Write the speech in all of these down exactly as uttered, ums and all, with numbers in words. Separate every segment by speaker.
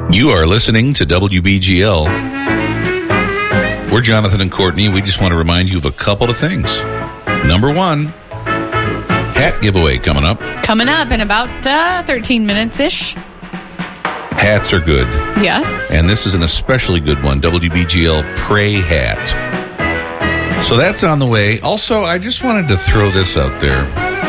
Speaker 1: You are listening to W B G L. We're Jonathan and Courtney. We just want to remind you of a couple of things. Number one, hat giveaway coming up.
Speaker 2: Coming up in about uh, thirteen minutes-ish.
Speaker 1: Hats are good.
Speaker 2: Yes.
Speaker 1: And this is an especially good one, W B G L Pray Hat. So that's on the way. Also, I just wanted to throw this out there.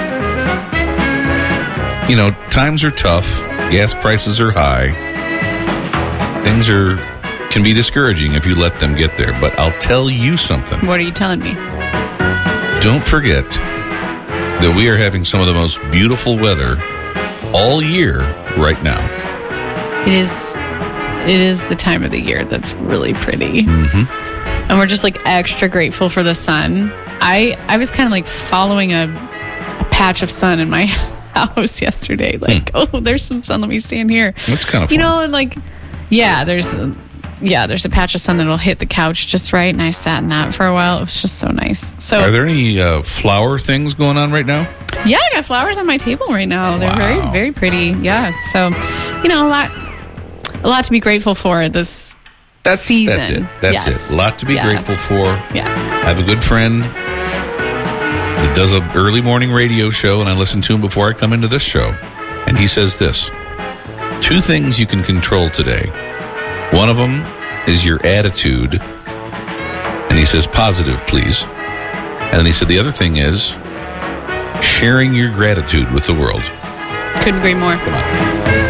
Speaker 1: You know, times are tough. Gas prices are high. Things are can be discouraging if you let them get there. But I'll tell you something.
Speaker 2: What are you telling me?
Speaker 1: Don't forget that we are having some of the most beautiful weather all year right now.
Speaker 2: It is it is the time of the year that's really pretty.
Speaker 1: Mm-hmm.
Speaker 2: And we're just like extra grateful for the sun. I, I was kind of like following a, a patch of sun in my house yesterday. Like, hmm. oh, there's some sun. Let me stand here.
Speaker 1: That's kind of fun.
Speaker 2: You know, and like, yeah, there's a, yeah, there's a patch of sun that'll hit the couch just right. And I sat in that for a while. It was just so nice. So,
Speaker 1: are there any uh, flower things going on right now?
Speaker 2: Yeah, I got flowers on my table right now. They're
Speaker 1: wow.
Speaker 2: very, very pretty. Yeah. So, you know, a lot, a lot to be grateful for this
Speaker 1: that's,
Speaker 2: season.
Speaker 1: That's it. That's
Speaker 2: yes.
Speaker 1: it. A lot to be
Speaker 2: yeah.
Speaker 1: grateful for.
Speaker 2: Yeah.
Speaker 1: I have a good friend that does an early morning radio show, and I listen to him before I come into this show. And he says this: two things you can control today. One of them is your attitude. And he says, positive, please. And then he said, the other thing is sharing your gratitude with the world.
Speaker 2: Couldn't agree more.
Speaker 1: Come on.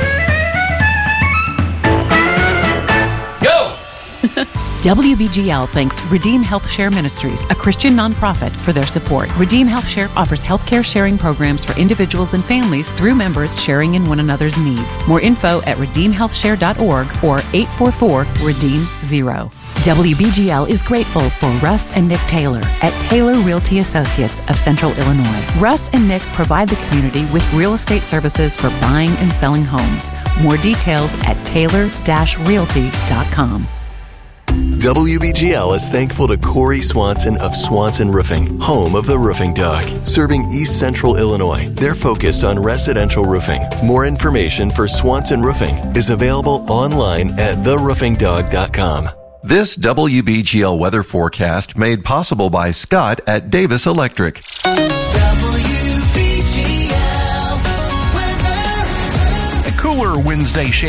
Speaker 1: Go!
Speaker 3: W B G L thanks Redeem Health Share Ministries, a Christian nonprofit, for their support. Redeem Health Share offers healthcare sharing programs for individuals and families through members sharing in one another's needs. More info at redeem health share dot org or eight four four, redeem zero. W B G L is grateful for Russ and Nick Taylor at Taylor Realty Associates of Central Illinois. Russ and Nick provide the community with real estate services for buying and selling homes. More details at taylor dash realty dot com.
Speaker 4: W B G L is thankful to Corey Swanson of Swanson Roofing, home of the Roofing Dog, serving East Central Illinois. They're focused on residential roofing. More information for Swanson Roofing is available online at the roofing dog dot com.
Speaker 5: This W B G L weather forecast made possible by Scott at Davis Electric.
Speaker 6: W B G L weather. A cooler Wednesday shade.